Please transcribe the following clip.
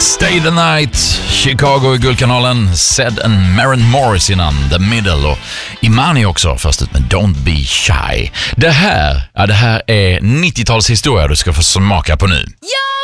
Stay the Night, Chicago i Guldkanalen, Zed and Maren Morris innan The Middle och Imani också, först ut med Don't Be Shy. Det här är 90-talshistoria du ska få smaka på nu. Ja!